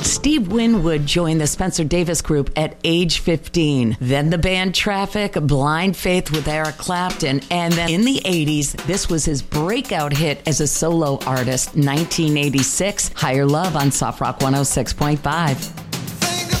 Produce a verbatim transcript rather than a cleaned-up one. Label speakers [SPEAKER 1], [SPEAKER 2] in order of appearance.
[SPEAKER 1] Steve Winwood joined the Spencer Davis Group at age fifteen. Then the band Traffic, Blind Faith with Eric Clapton, and then in the eighties, this was his breakout hit as a solo artist, nineteen eighty-six, Higher Love on Soft Rock one oh six point five.